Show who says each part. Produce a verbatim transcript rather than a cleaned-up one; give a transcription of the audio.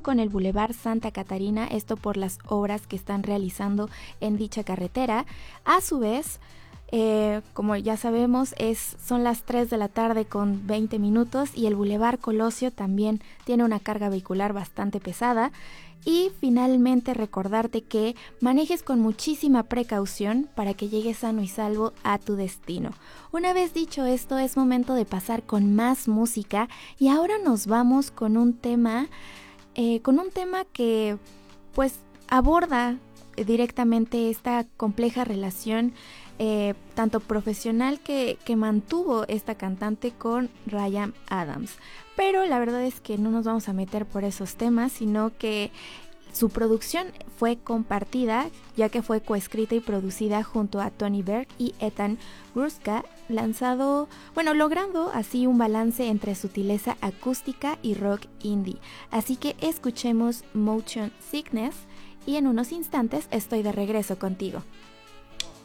Speaker 1: junto con el Boulevard Santa Catarina, esto por las obras que están realizando en dicha carretera. A su vez, Eh, como ya sabemos, es, son las tres de la tarde con veinte minutos y el Boulevard Colosio también tiene una carga vehicular bastante pesada. Y finalmente recordarte que manejes con muchísima precaución para que llegues sano y salvo a tu destino. Una vez dicho esto, es momento de pasar con más música y ahora nos vamos con un tema, eh, con un tema que pues aborda directamente esta compleja relación Eh, tanto profesional que, que mantuvo esta cantante con Ryan Adams. Pero la verdad es que no nos vamos a meter por esos temas, sino que su producción fue compartida, ya que fue coescrita y producida junto a Tony Berg y Ethan Gruska, lanzado, bueno, logrando así un balance entre sutileza acústica y rock indie. Así que escuchemos Motion Sickness y en unos instantes estoy de regreso contigo.